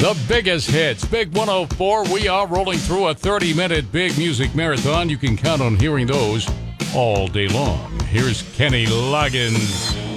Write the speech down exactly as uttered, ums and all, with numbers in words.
The biggest hits, Big one oh four. We are rolling through a thirty-minute big music marathon. You can count on hearing those all day long. Here's Kenny Loggins.